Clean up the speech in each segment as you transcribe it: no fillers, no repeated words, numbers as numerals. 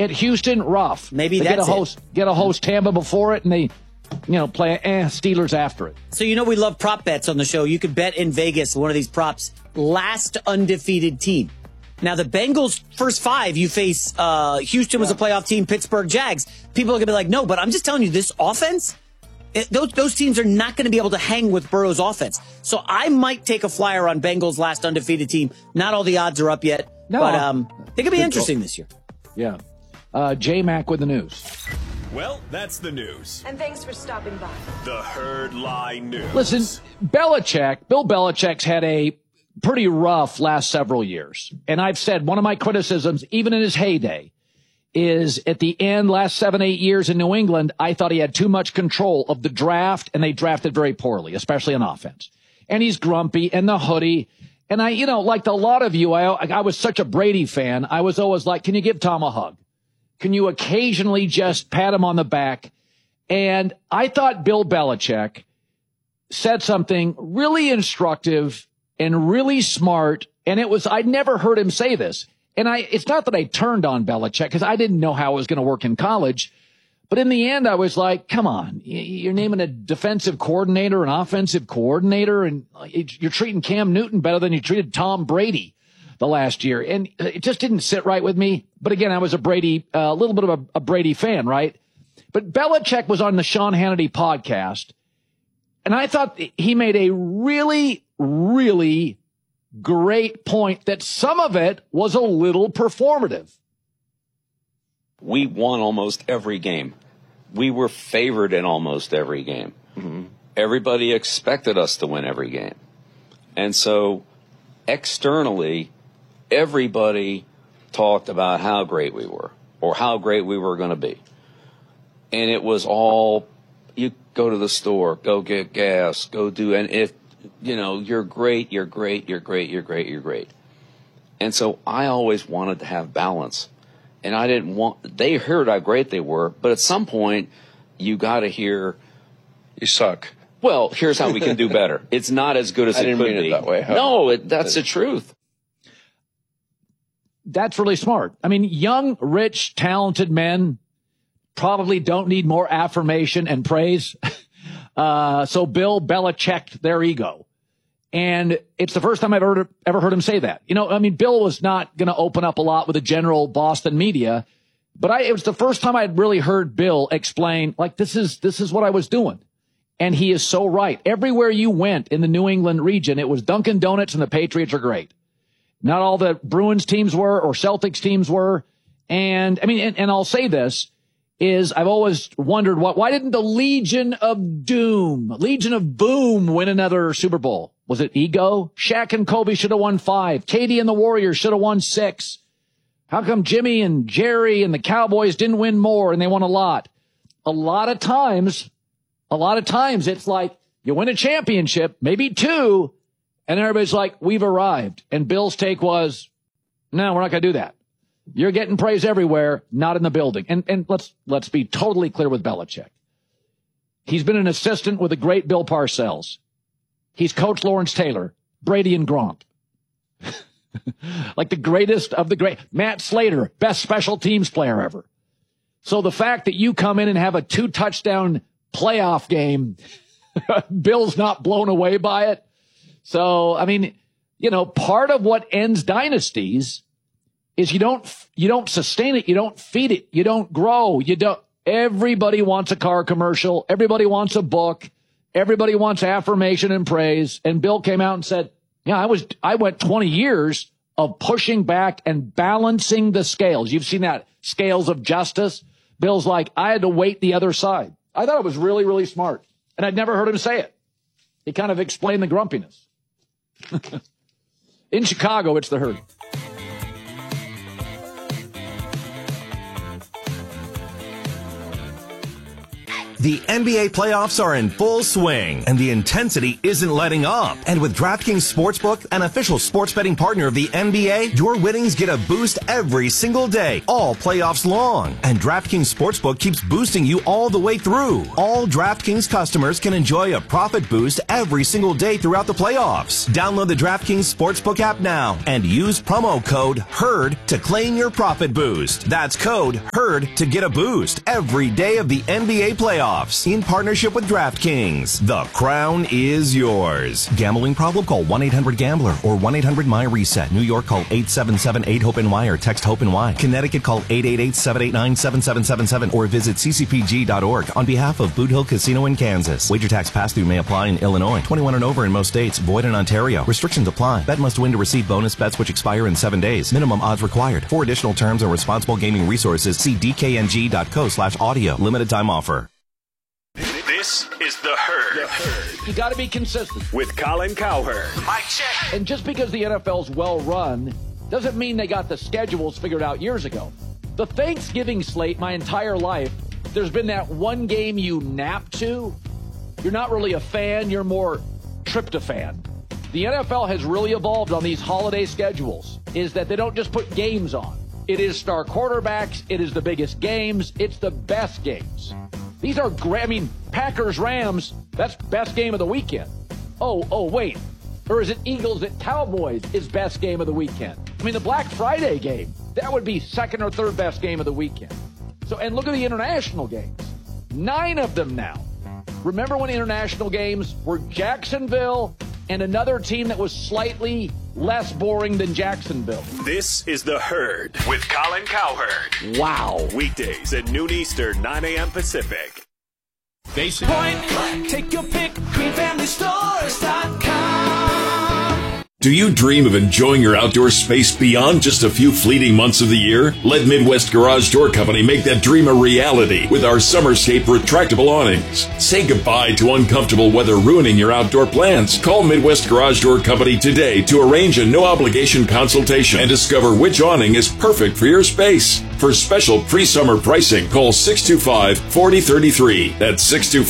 at Houston, rough. Maybe they that's get a host Tampa before it, and they play Steelers after it. So we love prop bets on the show. You could bet in Vegas one of these props, last undefeated team. Now, the Bengals' first 5, you face Houston was a playoff team, Pittsburgh Jags. People are going to be like, no, but I'm just telling you, this offense, those teams are not going to be able to hang with Burrow's offense. So I might take a flyer on Bengals' last undefeated team. Not all the odds are up yet, but they could be interesting this year. Yeah. J-Mac with the news. Well, that's the news. And thanks for stopping by. The Herd Lie News. Listen, Bill Belichick's had a pretty rough last several years. And I've said one of my criticisms, even in his heyday, is at the end, last 7-8 years in New England, I thought he had too much control of the draft, and they drafted very poorly, especially on offense. And he's grumpy, and the hoodie. And I, like a lot of you, I was such a Brady fan. I was always like, can you give Tom a hug? Can you occasionally just pat him on the back? And I thought Bill Belichick said something really instructive and really smart. And I'd never heard him say this. And it's not that I turned on Belichick because I didn't know how it was going to work in college. But in the end, I was like, come on, you're naming a defensive coordinator, an offensive coordinator, and you're treating Cam Newton better than you treated Tom Brady the last year. And it just didn't sit right with me. But again, I was a little bit of a Brady fan, right? But Belichick was on the Sean Hannity podcast. And I thought he made a really, really great point that some of it was a little performative. We won almost every game. We were favored in almost every game. Mm-hmm. Everybody expected us to win every game. And so externally, everybody talked about how great we were or how great we were going to be. And it was all, you go to the store, go get gas, go do, and if, you're great, you're great, you're great, you're great, you're great. And so I always wanted to have balance. And they heard how great they were, but at some point, you got to hear, you suck. Well, here's how we can do better. It's not as good as it could be. I didn't mean it that way. No, that's the truth. That's really smart. I mean, young, rich, talented men probably don't need more affirmation and praise. So Bill Belichicked their ego. And it's the first time I've ever heard him say that. Bill was not going to open up a lot with the general Boston media, but it was the first time I'd really heard Bill explain, like, this is what I was doing. And he is so right. Everywhere you went in the New England region, it was Dunkin' Donuts and the Patriots are great. Not all the Bruins teams were or Celtics teams were. And I'll say this is I've always wondered why didn't the Legion of Boom win another Super Bowl? Was it ego? Shaq and Kobe should have won 5. Katie and the Warriors should have won 6. How come Jimmy and Jerry and the Cowboys didn't win more and they won a lot? A lot of times it's like you win a championship, maybe 2, and everybody's like, we've arrived. And Bill's take was, no, we're not going to do that. You're getting praise everywhere, not in the building. And let's be totally clear with Belichick. He's been an assistant with the great Bill Parcells. He's coached Lawrence Taylor, Brady and Gronk. Like the greatest of the great. Matt Slater, best special teams player ever. So the fact that you come in and have a 2-touchdown playoff game, Bill's not blown away by it. So, part of what ends dynasties is you don't sustain it. You don't feed it. You don't grow. Everybody wants a car commercial. Everybody wants a book. Everybody wants affirmation and praise. And Bill came out and said, yeah, I went 20 years of pushing back and balancing the scales. You've seen that, scales of justice. Bill's like, I had to weight the other side. I thought it was really, really smart. And I'd never heard him say it. He kind of explained the grumpiness. In Chicago, it's the Herd. The NBA playoffs are in full swing, and the intensity isn't letting up. And with DraftKings Sportsbook, an official sports betting partner of the NBA, your winnings get a boost every single day, all playoffs long. And DraftKings Sportsbook keeps boosting you all the way through. All DraftKings customers can enjoy a profit boost every single day throughout the playoffs. Download the DraftKings Sportsbook app now and use promo code HERD to claim your profit boost. That's code HERD to get a boost every day of the NBA playoffs in partnership with DraftKings. The crown is yours. Gambling problem? Call 1-800-GAMBLER or 1-800-MY-RESET. New York, call 877-8-HOPE-NY or text HOPE-NY. Connecticut, call 888-789-7777 or visit ccpg.org on behalf of Boot Hill Casino in Kansas. Wager tax pass-through may apply in Illinois. 21 and over in most states. Void in Ontario. Restrictions apply. Bet must win to receive bonus bets which expire in 7 days. Minimum odds required. For additional terms and responsible gaming resources, see dkng.co/audio. Limited time offer. This is The Herd. You got to be consistent. With Colin Cowherd. Mic check. And just because the NFL's well run doesn't mean they got the schedules figured out years ago. The Thanksgiving slate, my entire life, there's been that one game you nap to. You're not really a fan, you're more tryptophan. The NFL has really evolved on these holiday schedules, is that they don't just put games on. It is star quarterbacks, it is the biggest games, it's the best games. These are great. I mean, Packers-Rams, that's best game of the weekend. Oh, wait. Or is it Eagles at Cowboys is best game of the weekend? I mean, the Black Friday game, that would be second or third best game of the weekend. So, and look at the international games. 9 of them now. Remember when international games were Jacksonville and another team that was slightly less boring than Jacksonville? This is The Herd with Colin Cowherd. Wow. Weekdays at noon Eastern, 9 a.m. Pacific. Basic. Point blank, take your pick. GreenFamilyStores.com. Do you dream of enjoying your outdoor space beyond just a few fleeting months of the year? Let Midwest Garage Door Company make that dream a reality with our Summerscape retractable awnings. Say goodbye to uncomfortable weather ruining your outdoor plans. Call Midwest Garage Door Company today to arrange a no-obligation consultation and discover which awning is perfect for your space. For special pre-summer pricing, call 625-4033. That's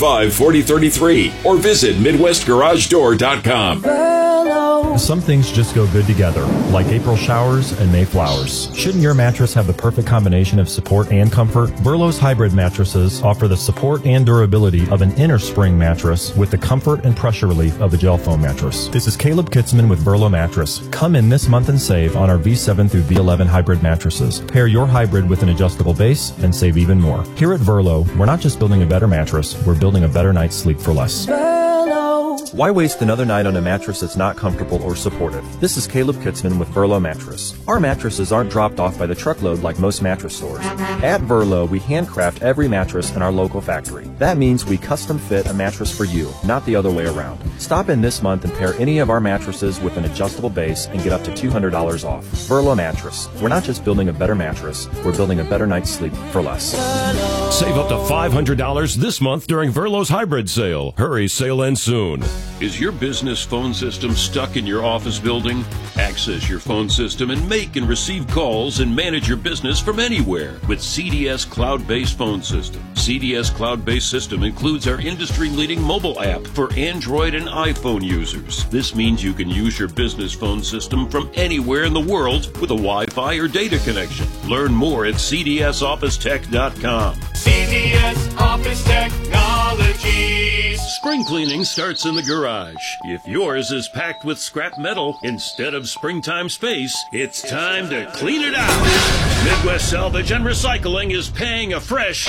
625-4033. Or visit MidwestGarageDoor.com. Some things just go good together, like April showers and May flowers. Shouldn't your mattress have the perfect combination of support and comfort? Burlow's hybrid mattresses offer the support and durability of an inner spring mattress with the comfort and pressure relief of a gel foam mattress. This is Caleb Kitzman with Burlow Mattress. Come in this month and save on our V7 through V11 hybrid mattresses. Pair your hybrid with an adjustable base and save even more. Here at Burlow, we're not just building a better mattress, we're building a better night's sleep for less. Why waste another night on a mattress that's not comfortable or supportive? This is Caleb Kitzman with Burlow Mattress. Our mattresses aren't dropped off by the truckload like most mattress stores. At Burlow, we handcraft every mattress in our local factory. That means we custom fit a mattress for you, not the other way around. Stop in this month and pair any of our mattresses with an adjustable base and get up to $200 off. Burlow Mattress. We're not just building a better mattress, we're building a better night's sleep for less. Save up to $500 this month during Verlo's hybrid sale. Hurry, sale ends soon. Is your business phone system stuck in your office building? Access your phone system and make and receive calls and manage your business from anywhere with CDS Cloud-Based Phone System. CDS Cloud-Based System includes our industry-leading mobile app for Android and iPhone users. This means you can use your business phone system from anywhere in the world with a Wi-Fi or data connection. Learn more at cdsofficetech.com. CDS Office Technologies. Spring cleaning starts in the garage. If yours is packed with scrap metal instead of springtime space, it's time to clean it out. Midwest Salvage and Recycling is paying a fresh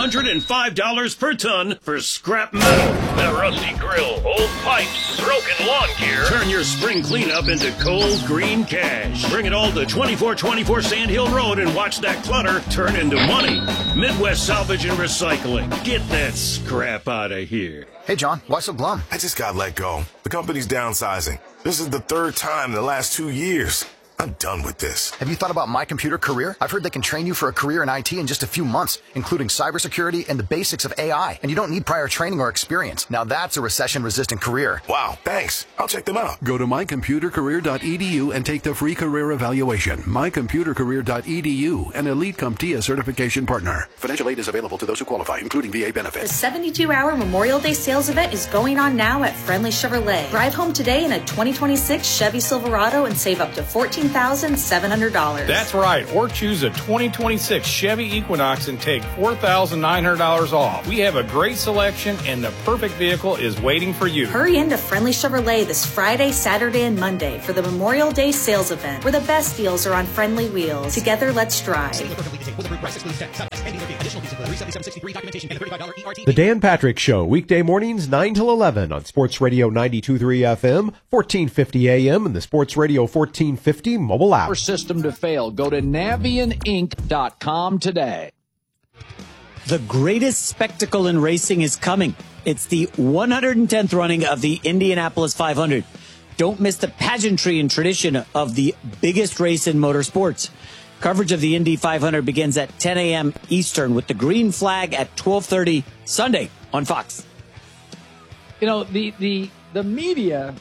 $205 per ton for scrap metal. That rusty grill, old pipes, broken lawn gear. Turn your spring cleanup into cold green cash. Bring it all to 2424 Sand Hill Road and watch that clutter turn into money. Midwest Salvage and Recycling. Get that scrap out of here. Hey, John, why so glum? I just got let go. The company's downsizing. This is the third time in the last 2 years. I'm done with this. Have you thought about My Computer Career? I've heard they can train you for a career in IT in just a few months, including cybersecurity and the basics of AI. And you don't need prior training or experience. Now that's a recession-resistant career. Wow, thanks. I'll check them out. Go to mycomputercareer.edu and take the free career evaluation. Mycomputercareer.edu, an Elite CompTIA certification partner. Financial aid is available to those who qualify, including VA benefits. The 72-hour Memorial Day sales event is going on now at Friendly Chevrolet. Drive home today in a 2026 Chevy Silverado and save up to $14,700. That's right. Or choose a 2026 Chevy Equinox and take $4,900 off. We have a great selection and the perfect vehicle is waiting for you. Hurry into Friendly Chevrolet this Friday, Saturday, and Monday for the Memorial Day sales event, where the best deals are on friendly wheels. Together, let's drive. The Dan Patrick Show, weekday mornings 9 till 11 on Sports Radio 92.3 FM, 1450 AM, and the Sports Radio 1450 mobile app. System to fail. Go to navioninc.com today. The greatest spectacle in racing is coming. It's the 110th running of the Indianapolis 500. Don't miss the pageantry and tradition of the biggest race in motorsports. Coverage of the Indy 500 begins at 10 a.m. Eastern with the green flag at 12:30 Sunday on Fox. You know, the media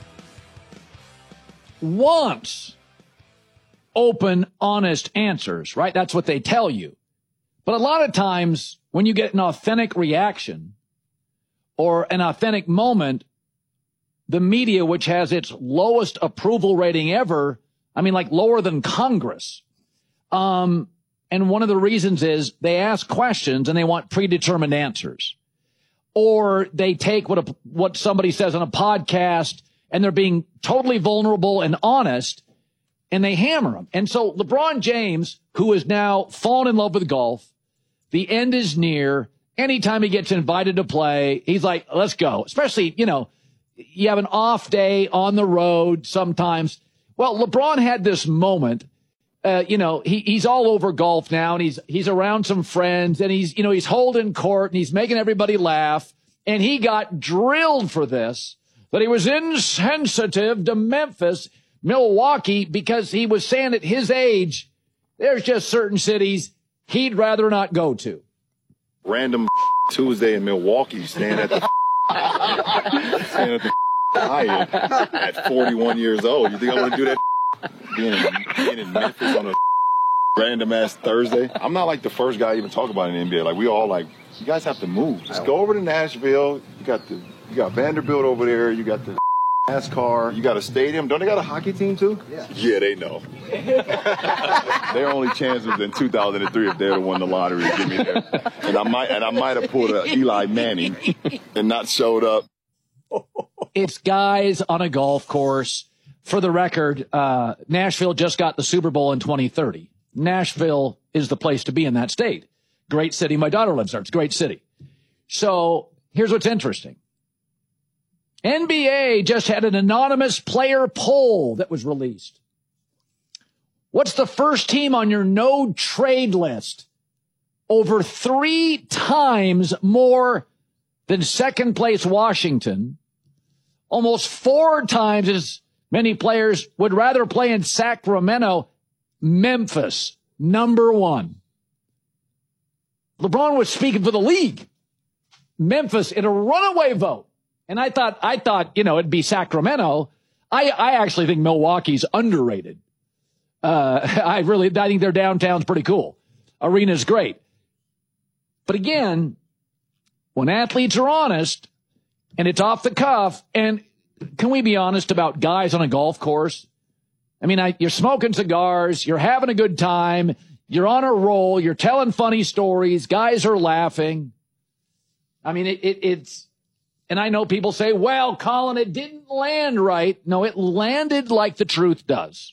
wants open, honest answers, right? That's what they tell you. But a lot of times when you get an authentic reaction or an authentic moment, the media, which has its lowest approval rating ever, I mean, like lower than Congress. And one of the reasons is they ask questions and they want predetermined answers. Or they take what somebody says on a podcast and they're being totally vulnerable and honest and they hammer them. And so LeBron James, who has now fallen in love with golf, the end is near. Anytime he gets invited to play, he's like, let's go. Especially, you know, you have an off day on the road sometimes. Well, LeBron had this moment. You know, he's all over golf now, and he's around some friends, and he's holding court, and he's making everybody laugh. And he got drilled for this, that he was insensitive to Memphis, Milwaukee, because he was saying at his age, there's just certain cities he'd rather not go to. Random Tuesday in Milwaukee, staying at the Hyatt at 41 years old. You think I want to do that? Being in Memphis on a random ass Thursday. I'm not like the first guy to even talk about it in the NBA. Like, we all like, you guys have to move. Just go over to Nashville. You got Vanderbilt over there. You got the NASCAR. You got a stadium. Don't they got a hockey team too? Yeah, they know. Their only chance was in 2003 if they'd have won the lottery to get me there. And I might have pulled a Eli Manning and not showed up. It's guys on a golf course. For the record, Nashville just got the Super Bowl in 2030. Nashville is the place to be in that state. Great city. My daughter lives there. It's a great city. So here's what's interesting. NBA just had an anonymous player poll that was released. What's the first team on your no trade list? Over 3 times more than second place Washington. Almost 4 times as many players would rather play in Sacramento. Memphis, number 1. LeBron was speaking for the league. Memphis in a runaway vote. And I thought, you know, it'd be Sacramento. I actually think Milwaukee's underrated. I think their downtown's pretty cool. Arena's great. But again, when athletes are honest and it's off the cuff, and can we be honest about guys on a golf course? I mean, you're smoking cigars, you're having a good time, you're on a roll, you're telling funny stories, guys are laughing. I mean, it's, and I know people say, well, Colin, it didn't land right. No, it landed like the truth does.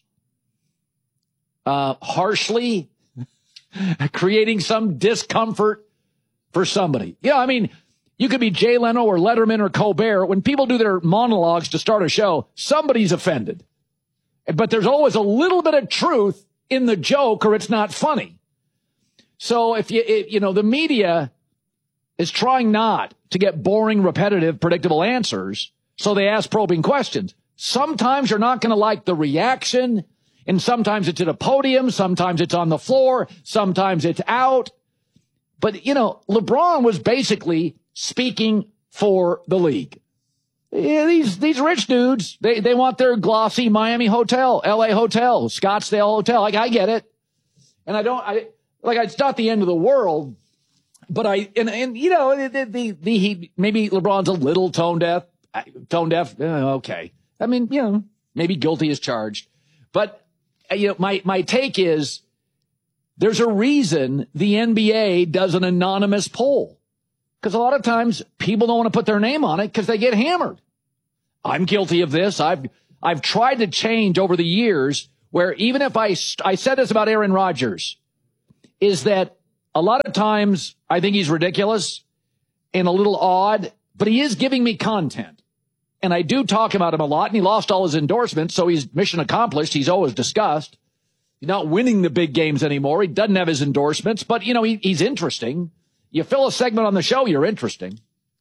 Harshly, creating some discomfort for somebody. Yeah, I mean, you could be Jay Leno or Letterman or Colbert. When people do their monologues to start a show, somebody's offended. But there's always a little bit of truth in the joke or it's not funny. So if the media is trying not to get boring, repetitive, predictable answers, so they ask probing questions. Sometimes you're not going to like the reaction, And sometimes it's at a podium. Sometimes it's on the floor. Sometimes it's out. But, you know, LeBron was basically speaking for the league. Yeah, these rich dudes, they want their glossy Miami hotel, LA hotel, Scottsdale hotel. Like, I get it. And it's not the end of the world, but you know, maybe LeBron's a little tone deaf. Okay. I mean, you know, maybe guilty as charged, but you know, my take is there's a reason the NBA does an anonymous poll. Because a lot of times people don't want to put their name on it because they get hammered. I'm guilty of this. I've tried to change over the years where even if I said this about Aaron Rodgers, is that a lot of times I think he's ridiculous and a little odd, but he is giving me content. And I do talk about him a lot, and he lost all his endorsements, so he's mission accomplished. He's always discussed. He's not winning the big games anymore. He doesn't have his endorsements, but, you know, he's interesting. You fill a segment on the show, you're interesting.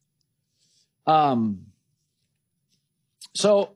So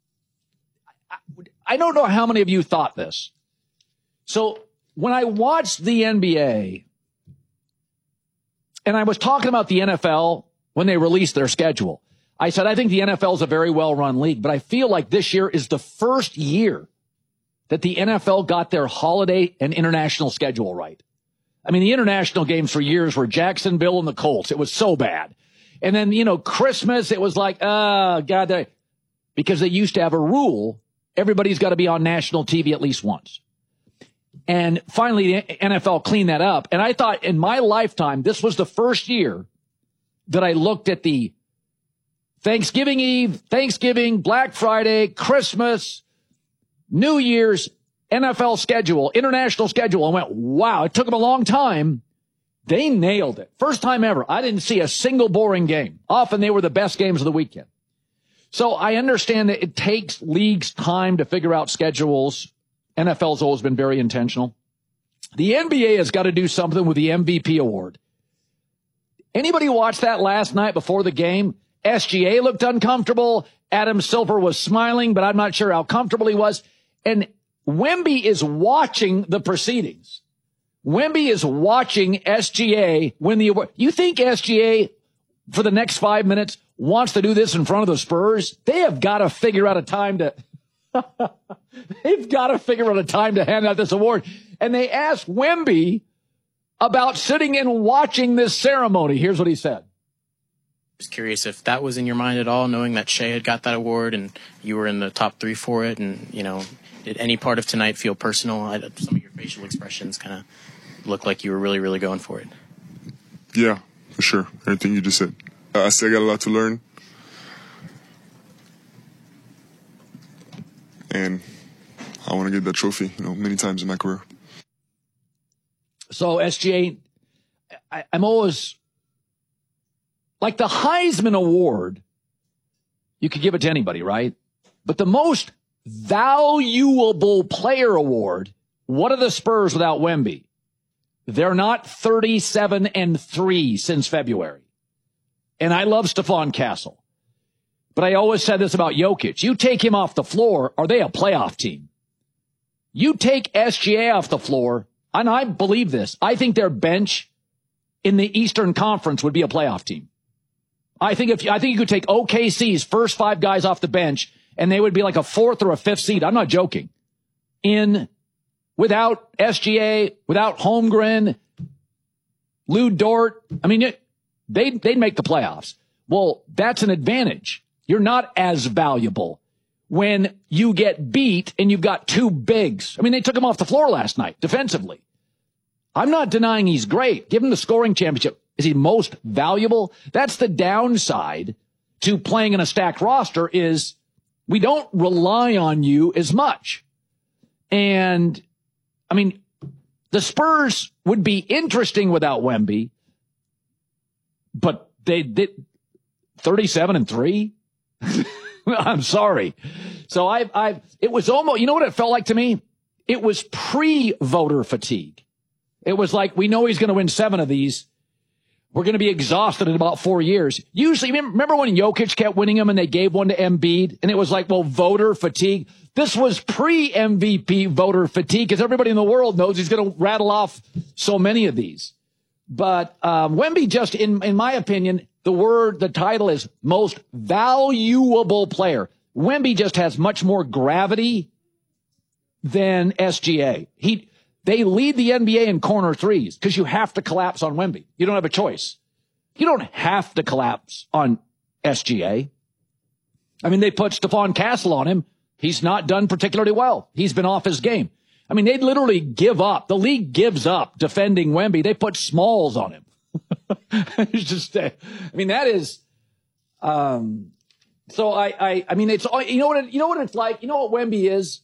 I don't know how many of you thought this. So when I watched the NBA, and I was talking about the NFL when they released their schedule, I said, I think the NFL is a very well-run league, but I feel like this year is the first year that the NFL got their holiday and international schedule right. I mean, the international games for years were Jacksonville and the Colts. It was so bad. And then, you know, Christmas, it was like, God, because they used to have a rule, everybody's got to be on national TV at least once. And finally, the NFL cleaned that up. And I thought in my lifetime, this was the first year that I looked at the Thanksgiving Eve, Thanksgiving, Black Friday, Christmas, New Year's, NFL schedule, international schedule, and went, wow, it took them a long time. They nailed it. First time ever. I didn't see a single boring game. Often they were the best games of the weekend. So I understand that it takes leagues time to figure out schedules. NFL's always been very intentional. The NBA has got to do something with the MVP award. Anybody watch that last night before the game? SGA looked uncomfortable. Adam Silver was smiling, but I'm not sure how comfortable he was. And Wemby is watching the proceedings. Wemby is watching SGA win the award. You think SGA, for the next 5 minutes, wants to do this in front of the Spurs? They have got to figure out a time to they've got to figure out a time to hand out this award. And they asked Wemby about sitting and watching this ceremony. Here's what he said. I was curious if that was in your mind at all, knowing that Shea had got that award and you were in the top 3 for it. And, you know, did any part of tonight feel personal? Some of your facial expressions kind of looked like you were really, really going for it. Yeah, for sure. Everything you just said. I still got a lot to learn. And I want to get that trophy, you know, many times in my career. So, SGA, I'm always... like the Heisman Award, you could give it to anybody, right? But the most valuable player award, what are the Spurs without Wemby? They're not 37-3 since February. And I love Stephon Castle. But I always said this about Jokic. You take him off the floor, are they a playoff team? You take SGA off the floor, and I believe this, I think their bench in the Eastern Conference would be a playoff team. I think you could take OKC's first 5 guys off the bench and they would be like a 4th or a 5th seed. I'm not joking. Without SGA, without Holmgren, Lou Dort. I mean, they'd make the playoffs. Well, that's an advantage. You're not as valuable when you get beat and you've got 2 bigs. I mean, they took him off the floor last night defensively. I'm not denying he's great. Give him the scoring championship. Is he most valuable? That's the downside to playing in a stacked roster is we don't rely on you as much. And, I mean, the Spurs would be interesting without Wemby, but they did 37-3. I'm sorry. So it was almost, you know what it felt like to me? It was pre-voter fatigue. It was like, we know he's going to win 7 of these. We're going to be exhausted in about 4 years. Usually, remember when Jokic kept winning them and they gave one to Embiid? And it was like, well, voter fatigue. This was pre-MVP voter fatigue because everybody in the world knows he's going to rattle off so many of these. But Wemby just, in my opinion, the title is most valuable player. Wemby just has much more gravity than SGA. They lead the NBA in corner threes because you have to collapse on Wemby. You don't have a choice. You don't have to collapse on SGA. I mean, they put Stephon Castle on him. He's not done particularly well. He's been off his game. I mean, they literally give up. The league gives up defending Wemby. They put Smalls on him. It's just, I mean, that is, so I mean, it's, you know what it's like? You know what Wemby is?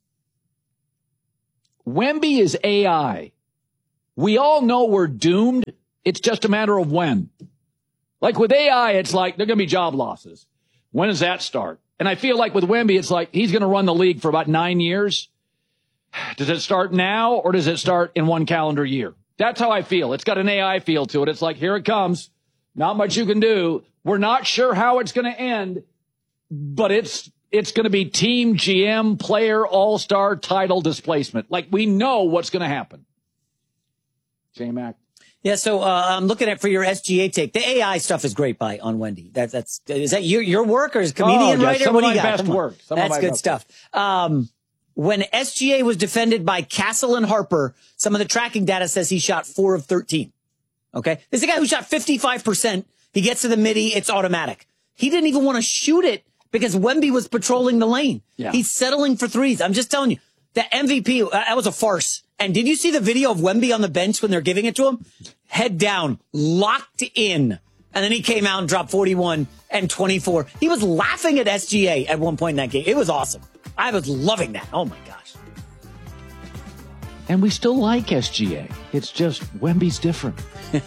Wemby is AI. We all know we're doomed. It's just a matter of when. Like with AI, it's like, there are going to be job losses. When does that start? And I feel like with Wemby, it's like he's going to run the league for about 9 years. Does it start now or does it start in one calendar year? That's how I feel. It's got an AI feel to it. It's like, here it comes. Not much you can do. We're not sure how it's going to end, but it's going to be team GM player all-star title displacement. Like we know what's going to happen. J-Mac. Yeah, so I'm looking at for your SGA take. The AI stuff is great on Wendy. Is that your work or is comedian writer? Some what of do you my got? best work. That's good stuff. When SGA was defended by Castle and Harper, some of the tracking data says he shot 4 of 13. Okay, this is a guy who shot 55%. He gets to the midi, it's automatic. He didn't even want to shoot it because Wemby was patrolling the lane. Yeah. He's settling for threes. I'm just telling you, the MVP, that was a farce. And did you see the video of Wemby on the bench when they're giving it to him? Head down, locked in. And then he came out and dropped 41 and 24. He was laughing at SGA at one point in that game. It was awesome. I was loving that. Oh, my gosh. And we still like SGA. It's just Wemby's different.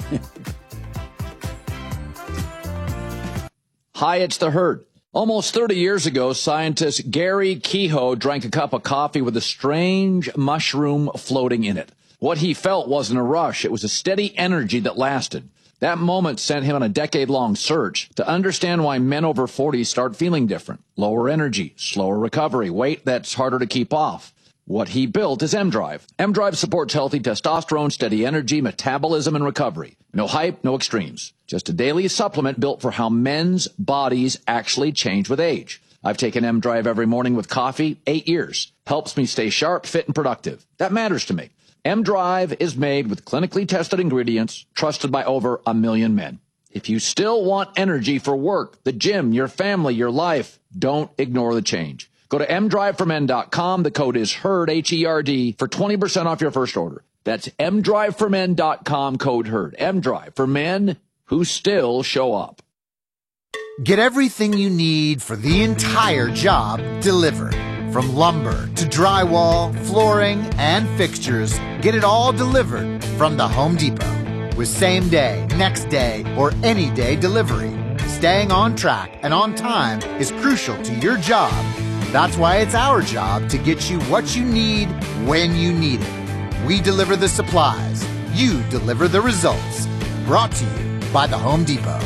Hi, it's the Herd. Almost 30 years ago, scientist Gary Kehoe drank a cup of coffee with a strange mushroom floating in it. What he felt wasn't a rush. It was a steady energy that lasted. That moment sent him on a decade-long search to understand why men over 40 start feeling different. Lower energy, slower recovery, weight that's harder to keep off. What he built is M-Drive. M-Drive supports healthy testosterone, steady energy, metabolism, and recovery. No hype, no extremes. Just a daily supplement built for how men's bodies actually change with age. I've taken M-Drive every morning with coffee, 8 years. Helps me stay sharp, fit, and productive. That matters to me. M-Drive is made with clinically tested ingredients, trusted by over 1 million men. If you still want energy for work, the gym, your family, your life, don't ignore the change. Go to mdriveformen.com. The code is HERD, H-E-R-D, for 20% off your first order. That's mdriveformen.com, code HERD. M-Drive for men who still show up. Get everything you need for the entire job delivered. From lumber to drywall, flooring, and fixtures, get it all delivered from the Home Depot. With same day, next day, or any day delivery, staying on track and on time is crucial to your job. That's why it's our job to get you what you need when you need it. We deliver the supplies. You deliver the results. Brought to you by the Home Depot.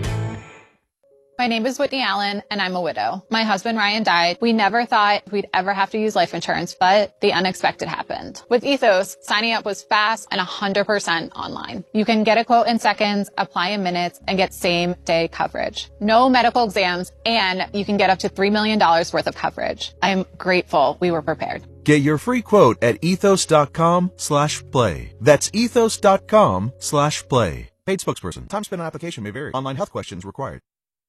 My name is Whitney Allen, and I'm a widow. My husband, Ryan, died. We never thought we'd ever have to use life insurance, but the unexpected happened. With Ethos, signing up was fast and 100% online. You can get a quote in seconds, apply in minutes, and get same-day coverage. No medical exams, and you can get up to $3 million worth of coverage. I'm grateful we were prepared. Get your free quote at ethos.com/play. That's ethos.com/play. Paid spokesperson. Time spent on application may vary. Online health questions required.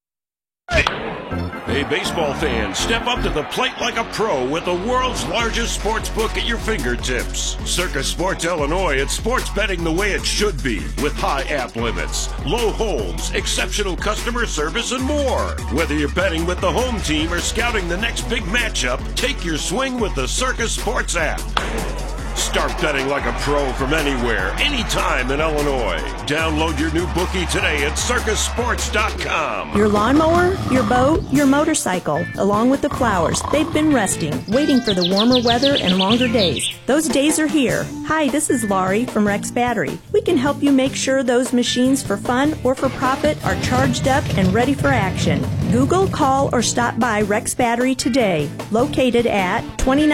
Hey, baseball fans, step up to the plate like a pro with the world's largest sports book at your fingertips. Circus Sports Illinois, it's sports betting the way it should be, with high app limits, low holds, exceptional customer service, and more. Whether you're betting with the home team or scouting the next big matchup, take your swing with the Circus Sports app. Start betting like a pro from anywhere, anytime in Illinois. Download your new bookie today at circusports.com. Your lawnmower, your boat, your motorcycle, along with the flowers, they've been resting, waiting for the warmer weather and longer days. Those days are here. Hi, this is Laurie from Rex Battery. We can help you make sure those machines for fun or for profit are charged up and ready for action. Google, call, or stop by Rex Battery today, located at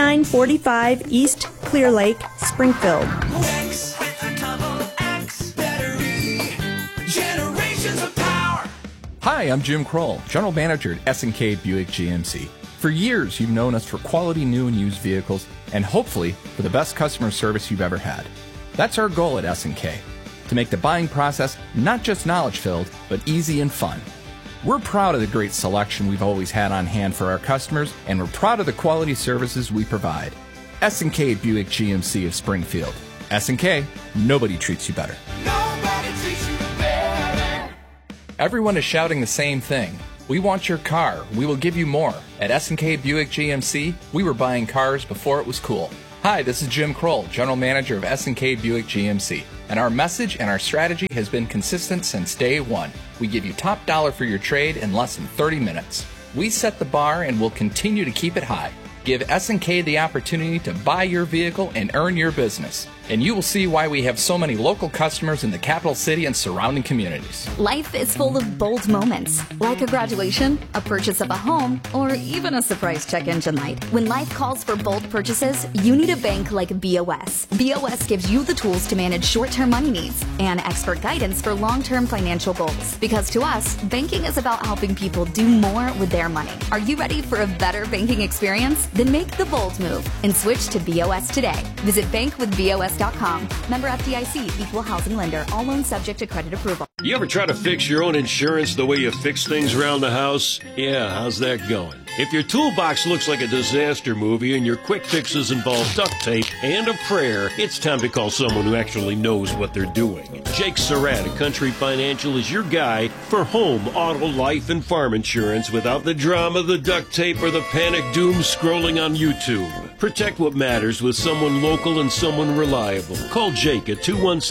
2945 East Clear Lake, Springfield. Rex with a double X battery. Generations of power. Hi, I'm Jim Kroll, General Manager at S&K Buick GMC. For years, you've known us for quality new and used vehicles and hopefully for the best customer service you've ever had. That's our goal at S&K, to make the buying process not just knowledge-filled, but easy and fun. We're proud of the great selection we've always had on hand for our customers, and we're proud of the quality services we provide. S&K Buick GMC of Springfield. S&K, nobody treats you better. Nobody treats you better. Everyone is shouting the same thing. We want your car. We will give you more. At S&K Buick GMC, we were buying cars before it was cool. Hi, this is Jim Kroll, General Manager of S&K Buick GMC. And our message and our strategy has been consistent since day one. We give you top dollar for your trade in less than 30 minutes. We set the bar and will continue to keep it high. Give S&K the opportunity to buy your vehicle and earn your business. And you will see why we have so many local customers in the capital city and surrounding communities. Life is full of bold moments, like a graduation, a purchase of a home, or even a surprise check engine light. When life calls for bold purchases, you need a bank like BOS. BOS gives you the tools to manage short-term money needs and expert guidance for long-term financial goals. Because to us, banking is about helping people do more with their money. Are you ready for a better banking experience? Then make the bold move and switch to BOS today. Visit bankwithbos.com. Member FDIC, equal housing lender. All loans subject to credit approval. You ever try to fix your own insurance the way you fix things around the house? Yeah, how's that going? If your toolbox looks like a disaster movie and your quick fixes involve duct tape and a prayer, it's time to call someone who actually knows what they're doing. Jake Surratt of Country Financial is your guy for home, auto, life, and farm insurance without the drama, the duct tape, or the panic doom scrolling on YouTube. Protect what matters with someone local and someone reliable. Call Jake at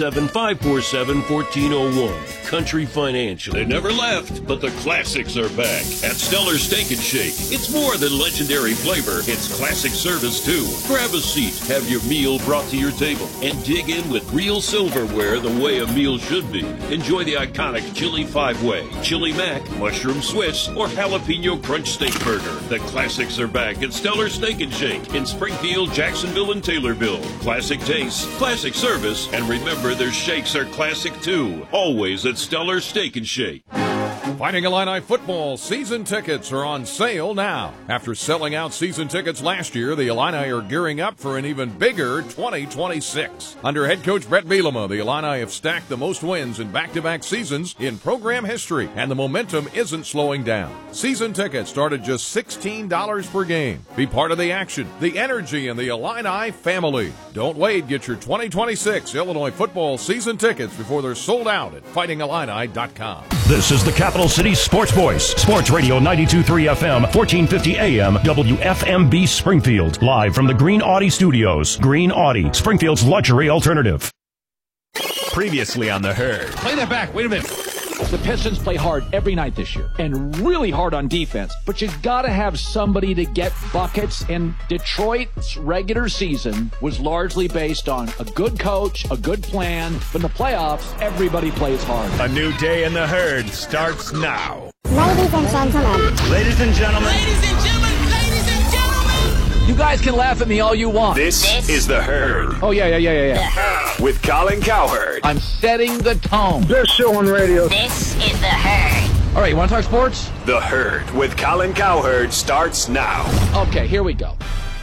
217-547-1401. Country Financial. They never left, but the classics are back at Stellar Steak and Shake. It's more than legendary flavor. It's classic service, too. Grab a seat, have your meal brought to your table, and dig in with real silverware the way a meal should be. Enjoy the iconic Chili 5-Way, Chili Mac, Mushroom Swiss, or Jalapeno Crunch Steak Burger. The classics are back at Stellar Steak and Shake in Springfield, Jacksonville, and Taylorville. Classic taste, classic service, and remember their shakes are classic, too. Always at Stellar Steak and Shake. Fighting Illini football season tickets are on sale now. After selling out season tickets last year, the Illini are gearing up for an even bigger 2026. Under head coach Brett Bielema, the Illini have stacked the most wins in back-to-back seasons in program history, and the momentum isn't slowing down. Season tickets start at just $16 per game. Be part of the action, the energy, and the Illini family. Don't wait. Get your 2026 Illinois football season tickets before they're sold out at fightingillini.com. This is the Capital City Sports Voice, Sports Radio 92.3 FM, 1450 AM, WFMB Springfield. Live from the Green Audi Studios. Green Audi, Springfield's luxury alternative. Previously on The Herd. Play that back. Wait a minute. The Pistons play hard every night this year and really hard on defense, but you got to have somebody to get buckets, and Detroit's regular season was largely based on a good coach, a good plan. But in the playoffs, everybody plays hard. A new day in The Herd starts now. Ladies and gentlemen. Ladies and gentlemen. Ladies and gentlemen. Ladies and gentlemen. You guys can laugh at me all you want. This is The Herd. Oh, yeah. The Herd. With Colin Cowherd. I'm setting the tone. Best show on radio. This is The Herd. All right, you want to talk sports? The Herd with Colin Cowherd starts now. Okay, here we go.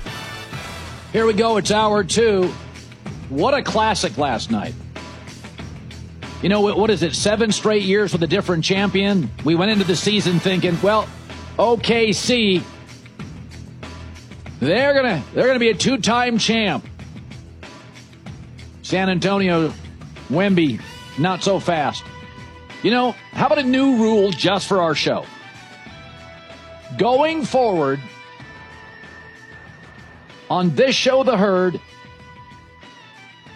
Here we go. It's hour 2. What a classic last night. You know, what is it, 7 straight years with a different champion? We went into the season thinking, well, OKC, they're gonna be a 2-time champ. San Antonio, Wemby, not so fast. You know, how about a new rule just for our show? Going forward, on this show, The Herd,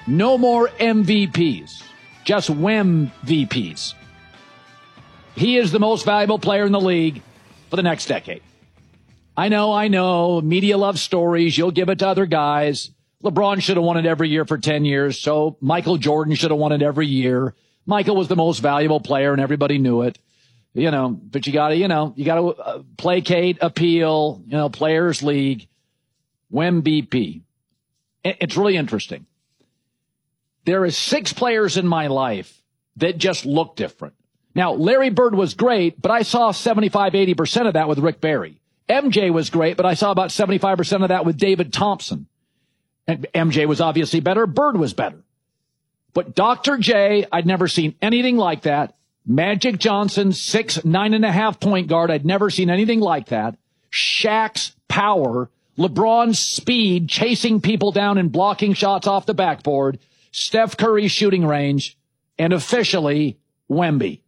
No more MVPs, just WEM VPs. He is the most valuable player in the league for the next decade. I know. Media loves stories. You'll give it to other guys. LeBron should have won it every year for 10 years, so Michael Jordan should have won it every year. Michael was the most valuable player, and everybody knew it. But you gotta placate, appeal, Players League, WEM-BP. It's really interesting. There is 6 players in my life that just look different. Now, Larry Bird was great, but I saw 75, 80% of that with Rick Barry. MJ was great, but I saw about 75% of that with David Thompson. And MJ was obviously better. Bird was better. But Dr. J, I'd never seen anything like that. Magic Johnson, 6', 9.5 point guard. I'd never seen anything like that. Shaq's power. LeBron's speed, chasing people down and blocking shots off the backboard. Steph Curry's shooting range. And officially, Wemby.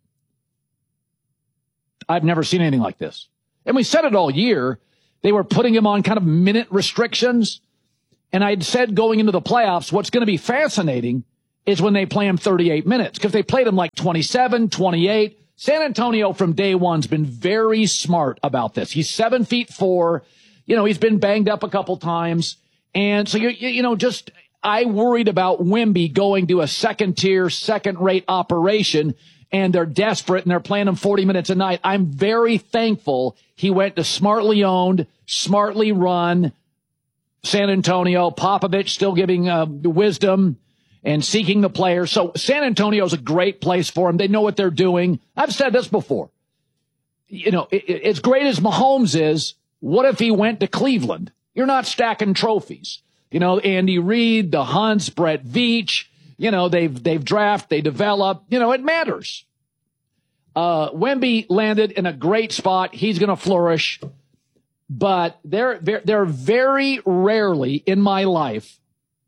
I've never seen anything like this. And we said it all year. They were putting him on kind of minute restrictions. And I'd said going into the playoffs, what's going to be fascinating is when they play him 38 minutes. Because they played him like 27, 28. San Antonio from day one's been very smart about this. He's 7'4". He's been banged up a couple times. And so, I worried about Wemby going to a second-tier, second-rate operation, and they're desperate, and they're playing him 40 minutes a night. I'm very thankful he went to smartly owned, smartly run San Antonio. Popovich still giving wisdom and seeking the players. So San Antonio's a great place for him. They know what they're doing. I've said this before. As great as Mahomes is, what if he went to Cleveland? You're not stacking trophies. Andy Reid, the Hunts, Brett Veach, they've drafted, they develop, it matters. Wemby landed in a great spot. He's going to flourish. But they're very rarely in my life.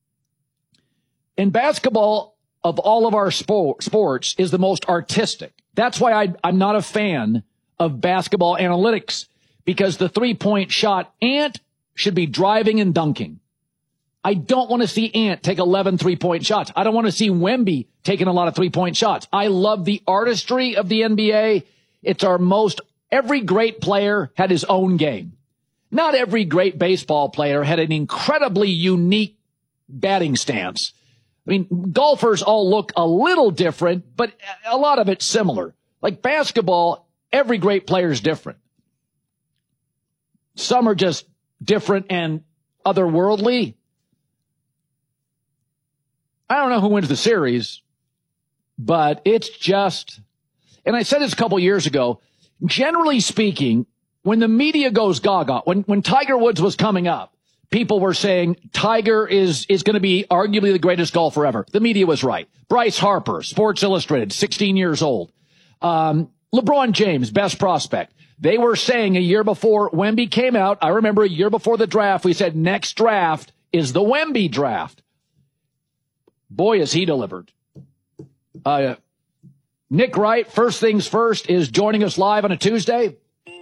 In basketball, of all of our sports, is the most artistic. That's why I'm not a fan of basketball analytics, because the three-point shot, Ant should be driving and dunking. I don't want to see Ant take 11 three-point shots. I don't want to see Wemby taking a lot of three-point shots. I love the artistry of the NBA. It's every great player had his own game. Not every great baseball player had an incredibly unique batting stance. Golfers all look a little different, but a lot of it's similar. Like basketball, every great player is different. Some are just different and otherworldly. I don't know who wins the series, but it's just, and I said this a couple years ago, generally speaking, when the media goes gaga, when Tiger Woods was coming up, people were saying Tiger is going to be arguably the greatest golfer ever. The media was right. Bryce Harper, Sports Illustrated, 16 years old. LeBron James, best prospect. They were saying a year before Wemby came out, I remember a year before the draft, we said next draft is the Wemby draft. Boy, has he delivered. Nick Wright, first things first, is joining us live on a Tuesday.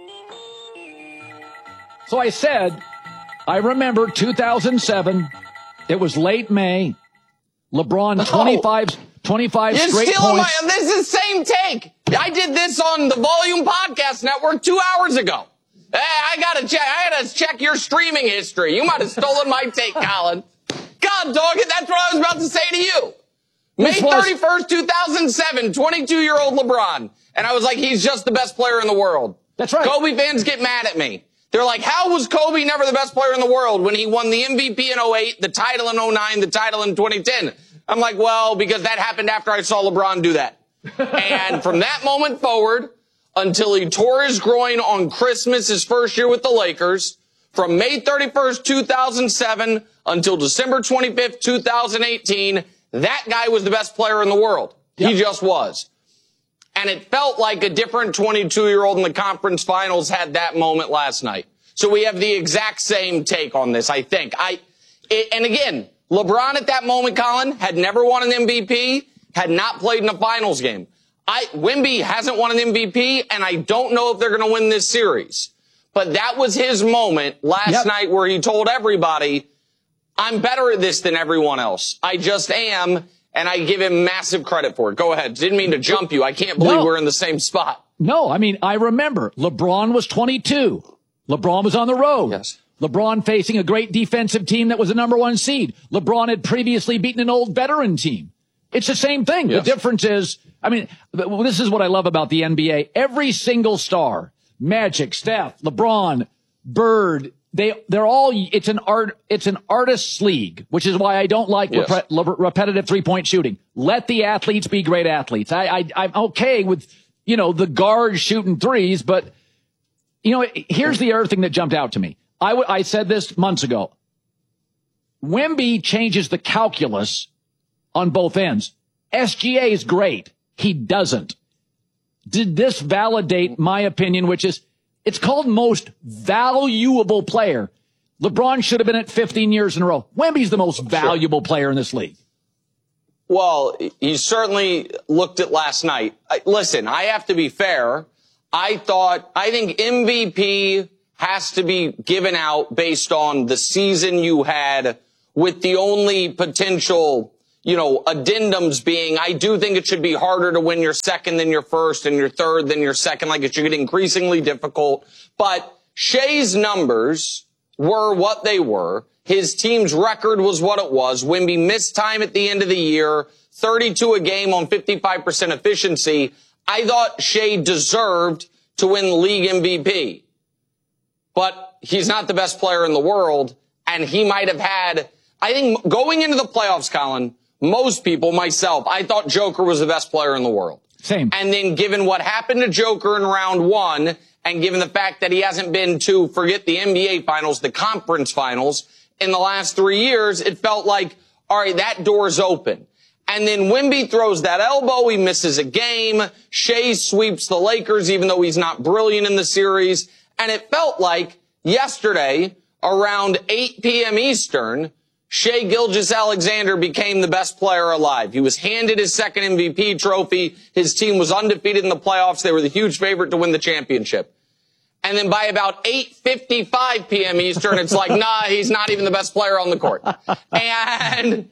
So I said, I remember 2007. It was late May. LeBron, 25 You're straight stealing points. this is the same take. I did this on the Volume Podcast Network 2 hours ago. Hey, I gotta check your streaming history. You might have stolen my take, Colin. God, dog it, that's what I was about to say to you. May 31st, 2007, 22-year-old LeBron. And I was like, he's just the best player in the world. That's right. Kobe fans get mad at me. They're like, how was Kobe never the best player in the world when he won the MVP in 08, the title in 09, the title in 2010? I'm like, well, because that happened after I saw LeBron do that. And from that moment forward, until he tore his groin on Christmas, his first year with the Lakers, from May 31st, 2007 until December 25th, 2018, that guy was the best player in the world. Yep. He just was. And it felt like a different 22-year-old in the conference finals had that moment last night. So we have the exact same take on this, I think. And again, LeBron at that moment, Colin, had never won an MVP, had not played in a finals game. Wemby hasn't won an MVP, and I don't know if they're going to win this series. But that was his moment last night where he told everybody, I'm better at this than everyone else. I just am, and I give him massive credit for it. Go ahead. Didn't mean to jump you. I can't believe we're in the same spot. No, I mean, I remember LeBron was 22. LeBron was on the road. Yes. LeBron facing a great defensive team that was a number 1 seed. LeBron had previously beaten an old veteran team. It's the same thing. Yes. The difference is, I mean, this is what I love about the NBA. Every single star, Magic, Steph, LeBron, Bird, they're all, it's an artist's league, which is why I don't like repetitive 3-point shooting. Let the athletes be great athletes. I'm okay with, the guards shooting threes, but, here's the other thing that jumped out to me. I said this months ago. Wemby changes the calculus on both ends. SGA is great. He doesn't. Did this validate my opinion, which is, it's called most valuable player. LeBron should have been at 15 years in a row. Wemby's the most valuable player in this league. Well, he certainly looked at last night. Listen, I have to be fair. I think MVP has to be given out based on the season you had, with the only potential, addendums being, I do think it should be harder to win your second than your first and your third than your second. Like, it should get increasingly difficult. But Shea's numbers were what they were. His team's record was what it was. Wemby missed time at the end of the year, 32 a game on 55% efficiency. I thought Shea deserved to win the league MVP. But he's not the best player in the world, and he might have had, I think, going into the playoffs, Colin, most people, myself, I thought Joker was the best player in the world. Same. And then given what happened to Joker in round 1, and given the fact that he hasn't been to, forget the NBA finals, the conference finals, in the last 3 years, it felt like, all right, that door's open. And then Wemby throws that elbow, he misses a game, Shea sweeps the Lakers, even though he's not brilliant in the series. And it felt like yesterday, around 8 p.m. Eastern, Shea Gilgeous-Alexander became the best player alive. He was handed his second MVP trophy. His team was undefeated in the playoffs. They were the huge favorite to win the championship. And then by about 8:55 p.m. Eastern, it's like, nah, he's not even the best player on the court. And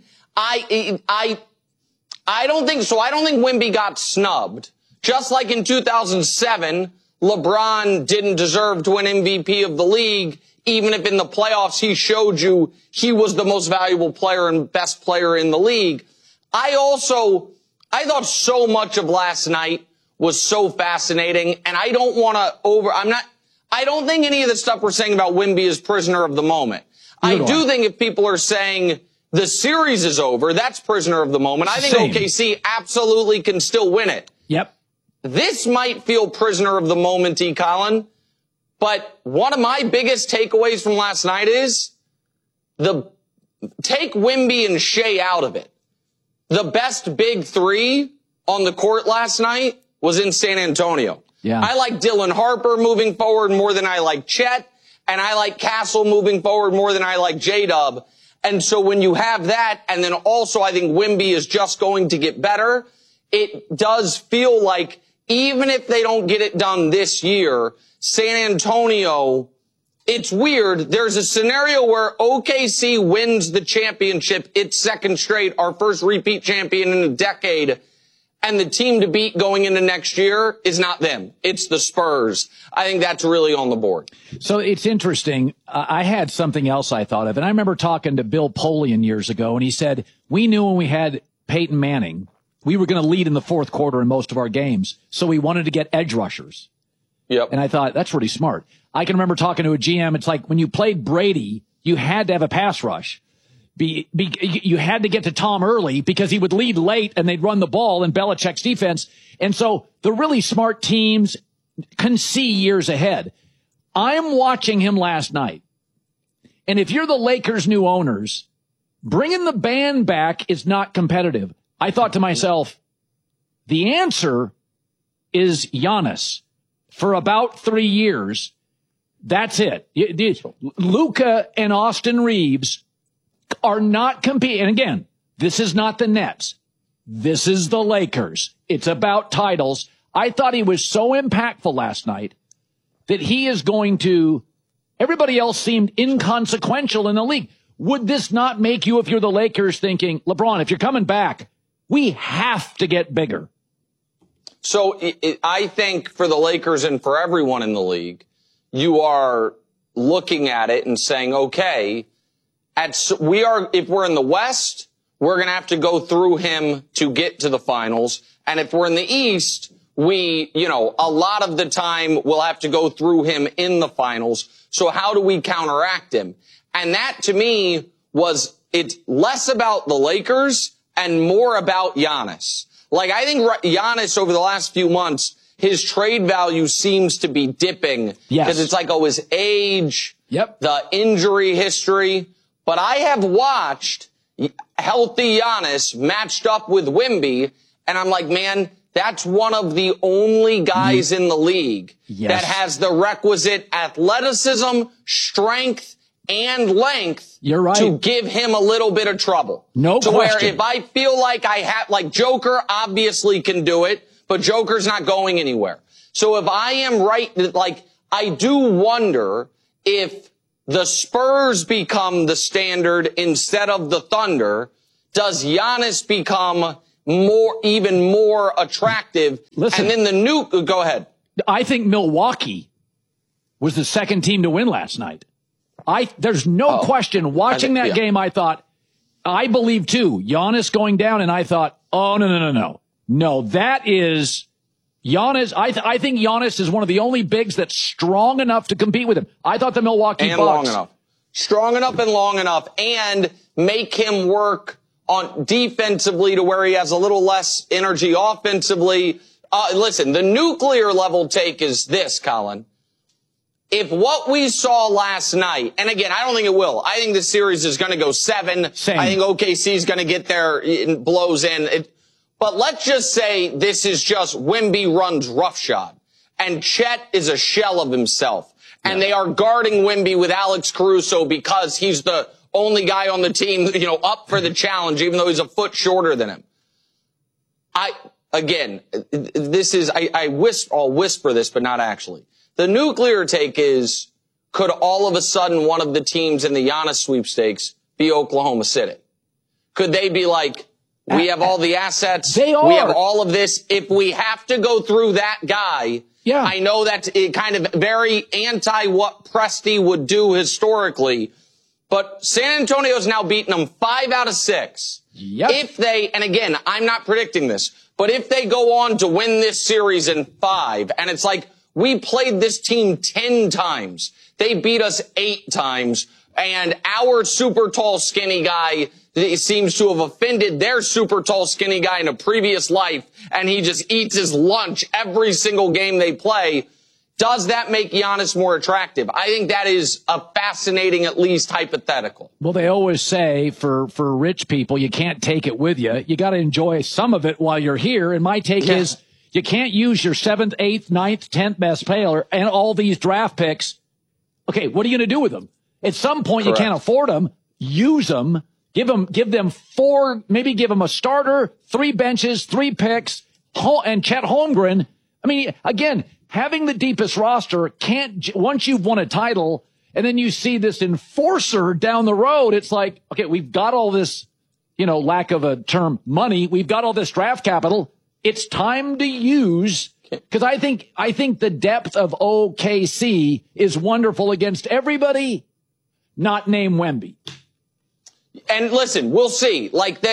I don't think so. I don't think Wemby got snubbed. Just like in 2007, LeBron didn't deserve to win MVP of the league, even if in the playoffs he showed you he was the most valuable player and best player in the league. I thought so much of last night was so fascinating, and I don't want to I don't think any of the stuff we're saying about Wemby is prisoner of the moment. I do think if people are saying the series is over, that's prisoner of the moment. I think OKC absolutely can still win it. Yep. This might feel prisoner of the moment-y, Colin, but one of my biggest takeaways from last night is take Wemby and Shea out of it. The best big three on the court last night was in San Antonio. Yeah. I like Dylan Harper moving forward more than I like Chet, and I like Castle moving forward more than I like J-Dub. And so when you have that, and then also I think Wemby is just going to get better, it does feel like even if they don't get it done this year, San Antonio, it's weird. There's a scenario where OKC wins the championship, its second straight, our first repeat champion in a decade, and the team to beat going into next year is not them. It's the Spurs. I think that's really on the board. So it's interesting. I had something else I thought of, and I remember talking to Bill Polian years ago, and he said, we knew when we had Peyton Manning, we were going to lead in the fourth quarter in most of our games, so we wanted to get edge rushers. Yep. And I thought, that's really smart. I can remember talking to a GM. It's like when you played Brady, you had to have a pass rush. You had to get to Tom early because he would lead late and they'd run the ball in Belichick's defense. And so the really smart teams can see years ahead. I'm watching him last night. And if you're the Lakers' new owners, bringing the band back is not competitive. I thought to myself, the answer is Giannis. For about 3 years, that's it. Luka and Austin Reeves are not competing. And again, this is not the Nets. This is the Lakers. It's about titles. I thought he was so impactful last night that he is going to, everybody else seemed inconsequential in the league. would this not make you, if you're the Lakers, thinking, LeBron, if you're coming back, we have to get bigger? So I think for the Lakers and for everyone in the league, you are looking at it and saying, okay, if we're in the West, we're going to have to go through him to get to the finals. And if we're in the East, a lot of the time we'll have to go through him in the finals. So how do we counteract him? And that to me it's less about the Lakers and more about Giannis. Like, I think Giannis over the last few months, his trade value seems to be dipping. Yes. Because it's like, his age, yep, the injury history. But I have watched healthy Giannis matched up with Wemby, and I'm like, man, that's one of the only guys in the league that has the requisite athleticism, strength, and length to give him a little bit of trouble. No question. Where if I feel like Joker obviously can do it, but Joker's not going anywhere. So if I am right, I do wonder if the Spurs become the standard instead of the Thunder, does Giannis become even more attractive? Listen, and then go ahead. I think Milwaukee was the second team to win last night. There's no question. Watching that game, I thought, I believe too, Giannis going down, and I thought, oh, no. No, that is Giannis. I think Giannis is one of the only bigs that's strong enough to compete with him. I thought the Milwaukee Bucks. Strong enough and long enough, and make him work on defensively to where he has a little less energy offensively. Listen, the nuclear level take is this, Colin. If what we saw last night, and again, I don't think it will. I think the series is going to go 7. Same. I think OKC is going to get there, it blows in. But let's just say this is just Wemby runs roughshod, and Chet is a shell of himself. And they are guarding Wemby with Alex Caruso because he's the only guy on the team, up for the challenge, even though he's a foot shorter than him. I'll whisper this, but not actually. The nuclear take is, could all of a sudden one of the teams in the Giannis sweepstakes be Oklahoma City? Could they be like, we have all the assets, we have all of this, if we have to go through that guy, I know that's kind of very anti what Presti would do historically, but San Antonio's now beaten them 5 out of 6. Yep. If they, and again, I'm not predicting this, but if they go on to win this series in 5, and it's like, we played this team 10 times. They beat us 8 times. And our super tall, skinny guy seems to have offended their super tall, skinny guy in a previous life. And he just eats his lunch every single game they play. Does that make Giannis more attractive? I think that is a fascinating, at least hypothetical. Well, they always say for rich people, you can't take it with you. You got to enjoy some of it while you're here. And my take is, you can't use your 7th, 8th, 9th, 10th best player and all these draft picks. Okay, what are you going to do with them? At some point, you can't afford them. Use them. Give them 4, maybe give them a starter, 3 benches, 3 picks, and Chet Holmgren. I mean, again, having the deepest roster once you've won a title and then you see this enforcer down the road, it's like, okay, we've got all this, lack of a term, money. We've got all this draft capital. It's time to use, because I think the depth of OKC is wonderful against everybody, not named Wemby. And listen, we'll see.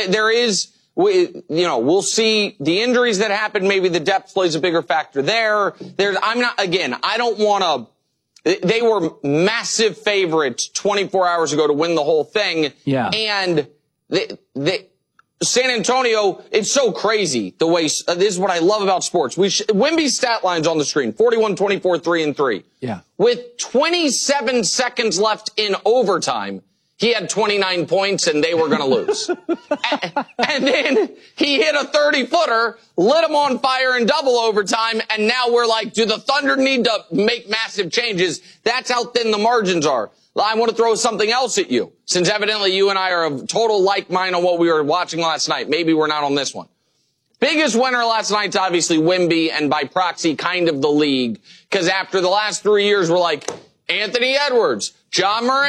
We'll see the injuries that happen. Maybe the depth plays a bigger factor there. I don't want to, they were massive favorites 24 hours ago to win the whole thing. Yeah. And San Antonio, it's so crazy the way, this is what I love about sports. Wemby's stat line's on the screen, 41, 24, 3 and 3. Yeah. With 27 seconds left in overtime, he had 29 points and they were going to lose. and then he hit a 30-footer, lit him on fire in double overtime, and now we're like, do the Thunder need to make massive changes? That's how thin the margins are. I want to throw something else at you, since evidently you and I are of total like mind on what we were watching last night. Maybe we're not on this one. Biggest winner last night's obviously Wemby, and by proxy, kind of the league. Because after the last 3 years, we're like, Anthony Edwards, John Morant,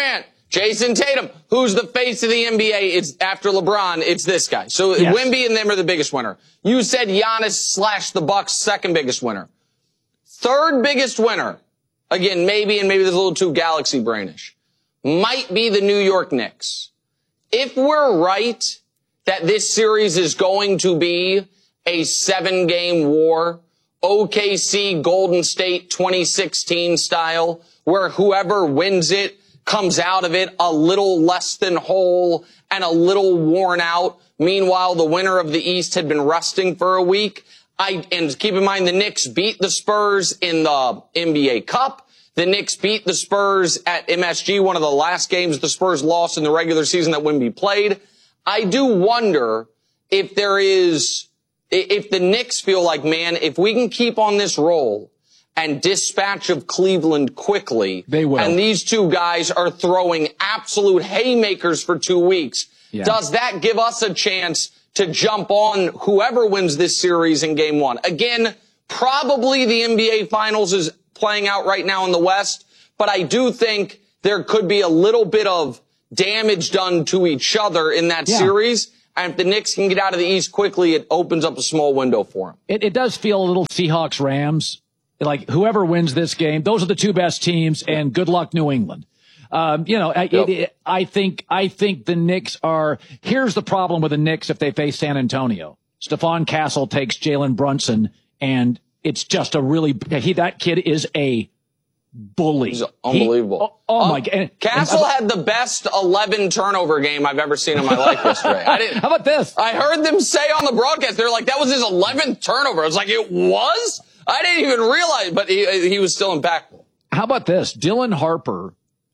Jason Tatum, who's the face of the NBA, it's after LeBron, it's this guy. So Wemby and them are the biggest winner. You said Giannis / the Bucks second biggest winner. Third biggest winner, again, maybe there's a little too galaxy brainish, might be the New York Knicks. If we're right that this series is going to be a 7-game war, OKC Golden State 2016 style, where whoever wins it comes out of it a little less than whole and a little worn out. Meanwhile, the winner of the East had been resting for a week. And keep in mind, the Knicks beat the Spurs in the NBA Cup. The Knicks beat the Spurs at MSG, one of the last games the Spurs lost in the regular season that Wemby played. I do wonder if the Knicks feel like, man, if we can keep on this roll and dispatch of Cleveland quickly, they will. And these two guys are throwing absolute haymakers for 2 weeks, does that give us a chance to jump on whoever wins this series in game one? Again, probably the NBA Finals is playing out right now in the West, but I do think there could be a little bit of damage done to each other in that series. And if the Knicks can get out of the East quickly, it opens up a small window for them. It does feel a little Seahawks-Rams. Like, whoever wins this game, those are the two best teams, and good luck, New England. I think the Knicks are, here's the problem with the Knicks if they face San Antonio. Stephon Castle takes Jalen Brunson, and it's just a really, that kid is a bully. He's unbelievable. My God. Castle had the best 11 turnover game I've ever seen in my life yesterday. How about this? I heard them say on the broadcast, they're like, that was his 11th turnover. I was like, it was? I didn't even realize, but he was still impactful. How about this? Dylan Harper.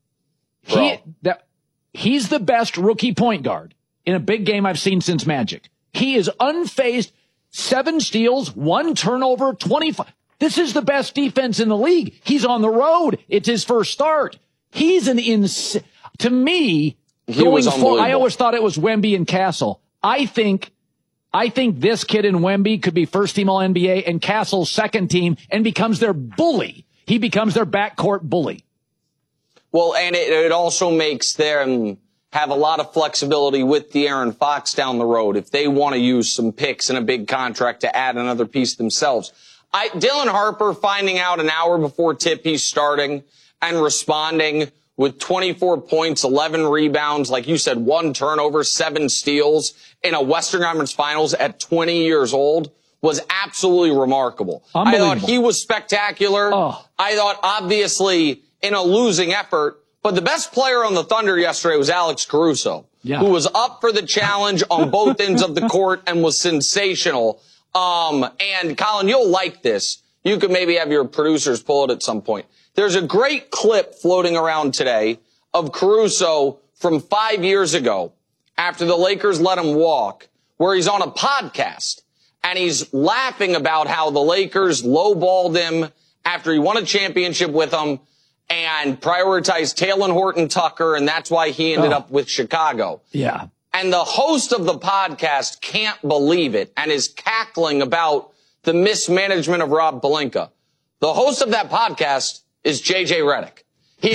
He's the best rookie point guard in a big game I've seen since Magic. He is unfazed. 7 steals, 1 turnover, 25. This is the best defense in the league. He's on the road. It's his first start. He's to me, going forward, I always thought it was Wemby and Castle. I think this kid in Wemby could be first team All-NBA and Castle's second team and becomes their bully. He becomes their backcourt bully. Well, and it also makes them have a lot of flexibility with De'Aaron Fox down the road if they want to use some picks and a big contract to add another piece themselves. Dylan Harper finding out an hour before tip he's starting and responding with 24 points, 11 rebounds, like you said, 1 turnover, 7 steals in a Western Conference Finals at 20 years old was absolutely remarkable. I thought he was spectacular. I thought, obviously, in a losing effort, but the best player on the Thunder yesterday was Alex Caruso, who was up for the challenge on both ends of the court and was sensational. And Colin, you'll like this. You could maybe have your producers pull it at some point. There's a great clip floating around today of Caruso from 5 years ago after the Lakers let him walk, where he's on a podcast and he's laughing about how the Lakers lowballed him after he won a championship with them and prioritized Talen Horton-Tucker, and that's why he ended up with Chicago. Yeah. And the host of the podcast can't believe it and is cackling about the mismanagement of Rob Pelinka. The host of that podcast is JJ Redick.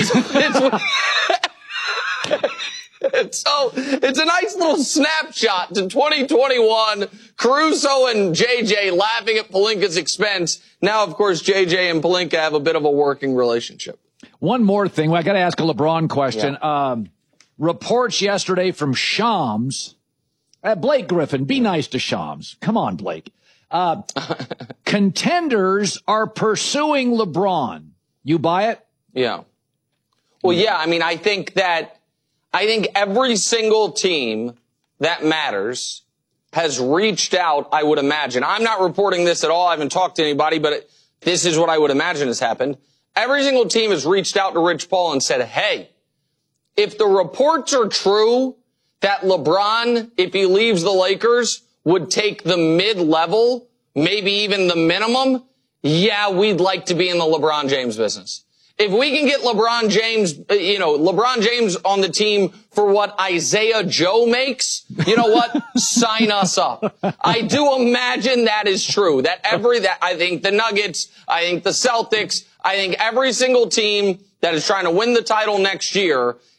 So it's a nice little snapshot to 2021. Caruso and JJ laughing at Pelinka's expense. Now, of course, JJ and Pelinka have a bit of a working relationship. One more thing. I got to ask a LeBron question. Yeah. Reports yesterday from Shams. Blake Griffin, be nice to Shams. Come on, Blake. Contenders are pursuing LeBron. You buy it? Yeah. Well, yeah. I mean, I think every single team that matters has reached out, I would imagine. I'm not reporting this at all. I haven't talked to anybody, but this is what I would imagine has happened. Every single team has reached out to Rich Paul and said, hey, if the reports are true that LeBron, if he leaves the Lakers, would take the mid-level, maybe even the minimum, yeah, we'd like to be in the LeBron James business. If we can get LeBron James on the team for what Isaiah Joe makes, you know what? Sign us up. I do imagine that is true. I think the Nuggets, I think the Celtics, I think every single team that is trying to win the title next year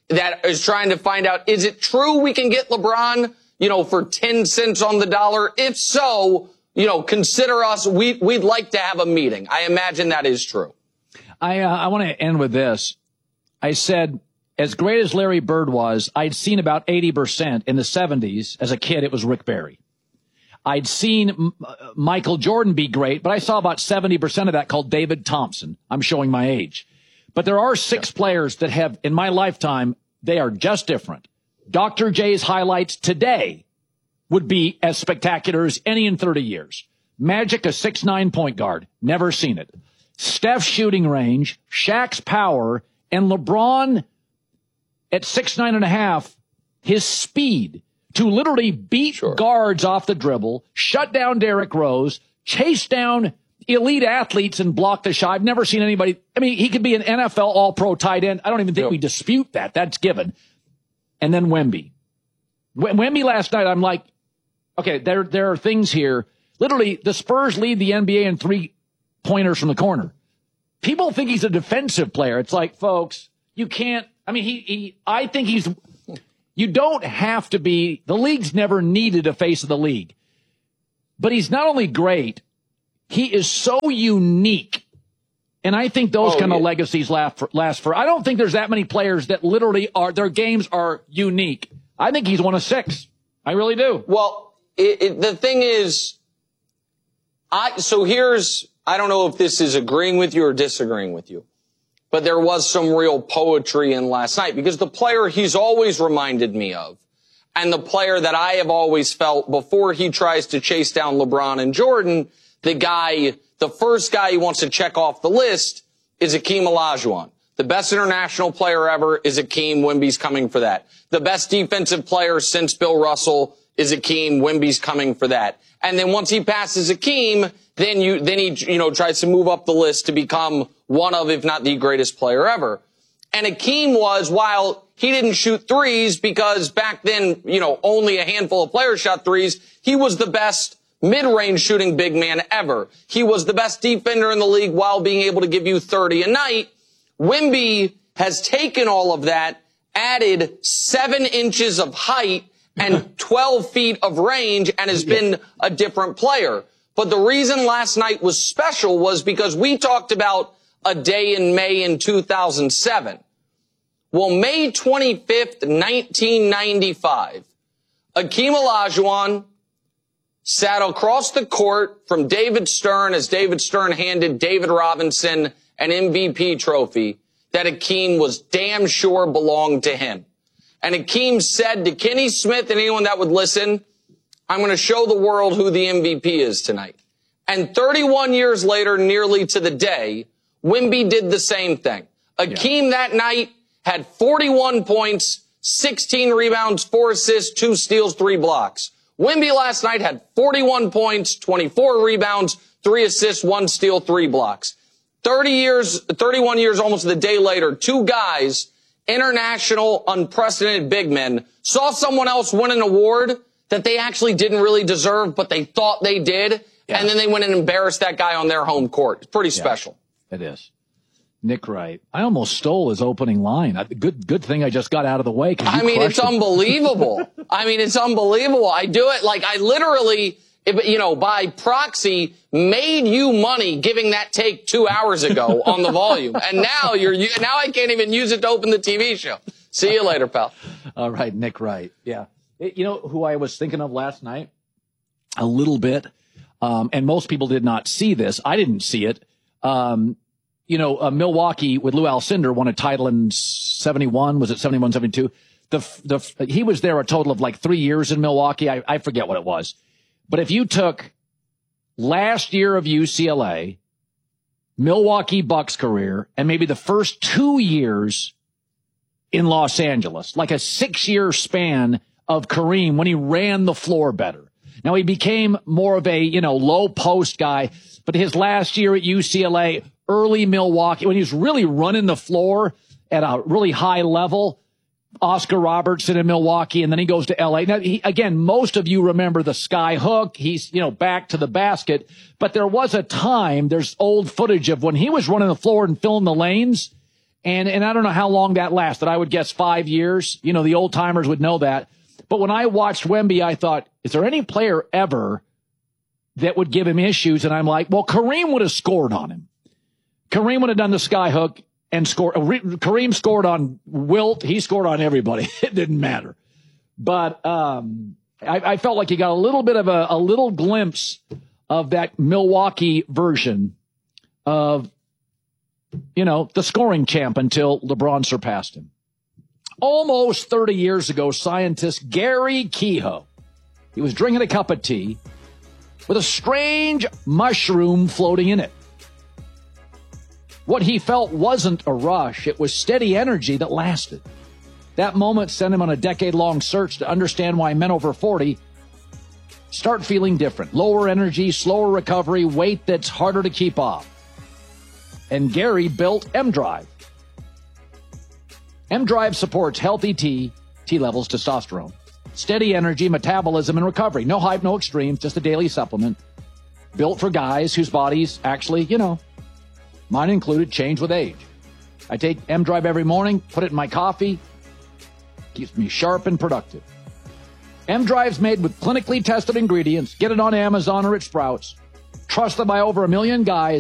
that is trying to find out, is it true we can get LeBron, for 10 cents on the dollar? If so, consider us. We'd like to have a meeting. I imagine that is true. I want to end with this. I said, as great as Larry Bird was, I'd seen about 80% in the 70s. As a kid, it was Rick Barry. I'd seen Michael Jordan be great, but I saw about 70% of that called David Thompson. I'm showing my age. But there are 6 players that have, in my lifetime, they are just different. Dr. J's highlights today would be as spectacular as any in 30 years. Magic, a 6'9" point guard. Never seen it. Steph's shooting range, Shaq's power, and LeBron at 6'9.5", his speed to literally beat guards off the dribble, shut down Derrick Rose, chase down elite athletes and block the shot. I've never seen anybody. I mean, he could be an NFL all-pro tight end. I don't even think we dispute that. That's given. And then Wemby. Wemby last night, I'm like, okay, there are things here. Literally, the Spurs lead the NBA in 3-pointers from the corner. People think he's a defensive player. It's like, folks, you can't. I mean, I think you don't have to be. The league's never needed a face of the league. But he's not only great, he is so unique. And I think those kind of legacies last for. I don't think there's that many players that literally their games are unique. I think he's one of 6. I really do. Well, the thing is, I don't know if this is agreeing with you or disagreeing with you, but there was some real poetry in last night because the player he's always reminded me of, and the player that I have always felt before he tries to chase down LeBron and Jordan, the first guy he wants to check off the list is Hakeem Olajuwon. The best international player ever is Hakeem. Wemby's coming for that. The best defensive player since Bill Russell is Hakeem. Wemby's coming for that. And then once he passes Hakeem, then he tries to move up the list to become one of, if not the greatest player ever. And Hakeem was, while he didn't shoot threes because back then, only a handful of players shot threes, he was the best mid-range shooting big man ever. He was the best defender in the league while being able to give you 30 a night. Wemby has taken all of that, added 7 inches of height and 12 feet of range, and has been a different player. But the reason last night was special was because we talked about a day in May in 2007. Well, May 25th, 1995, Hakeem Olajuwon sat across the court from David Stern as David Stern handed David Robinson an MVP trophy that Hakeem was damn sure belonged to him. And Hakeem said to Kenny Smith and anyone that would listen, I'm going to show the world who the MVP is tonight. And 31 years later, nearly to the day, Wemby did the same thing. Hakeem that night had 41 points, 16 rebounds, 4 assists, 2 steals, 3 blocks. Wemby last night had 41 points, 24 rebounds, 3 assists, 1 steal, 3 blocks. 31 years, almost a day later, 2 guys, international, unprecedented big men, saw someone else win an award that they actually didn't really deserve, but they thought they did, and then they went and embarrassed that guy on their home court. It's pretty special. It is. Nick Wright. I almost stole his opening line. Good thing I just got out of the way. I mean, it's unbelievable. It's unbelievable. I do it like I literally, by proxy, made you money giving that take 2 hours ago on the volume. And now now I can't even use it to open the TV show. See you later, pal. All right, Nick Wright. Yeah. You know who I was thinking of last night? A little bit. And most people did not see this. I didn't see it. Milwaukee with Lou Alcindor won a title in 71. Was it 71, 72? He was there a total of like 3 years in Milwaukee. I forget what it was. But if you took last year of UCLA, Milwaukee Bucks career, and maybe the first 2 years in Los Angeles, like a 6-year span of Kareem when he ran the floor better. Now he became more of a, low post guy, but his last year at UCLA, early Milwaukee, when he was really running the floor at a really high level, Oscar Robertson in Milwaukee, and then he goes to L.A. Now, again, most of you remember the sky hook. He's, back to the basket. But there was a time, there's old footage of when he was running the floor and filling the lanes, And I don't know how long that lasted. I would guess 5 years. You know, the old timers would know that. But when I watched Wemby, I thought, is there any player ever that would give him issues? And I'm like, well, Kareem would have scored on him. Kareem would have done the sky hook and scored. Kareem scored on Wilt. He scored on everybody. It didn't matter. But I felt like you got a little bit of a little glimpse of that Milwaukee version of, you know, the scoring champ until LeBron surpassed him. Almost 30 years ago, scientist Gary Kehoe, he was drinking a cup of tea with a strange mushroom floating in it. What he felt wasn't a rush. It was steady energy that lasted. That moment sent him on a decade-long search to understand why men over 40 start feeling different. Lower energy, slower recovery, weight that's harder to keep off. And Gary built M-Drive. M-Drive supports healthy T levels, testosterone, steady energy, metabolism, and recovery. No hype, no extremes, just a daily supplement. Built for guys whose bodies actually, you know, mine included, change with age. I take M-Drive every morning, put it in my coffee. Keeps me sharp and productive. M-Drive's made with clinically tested ingredients. Get it on Amazon or at Sprouts. Trusted by over 1 million guys.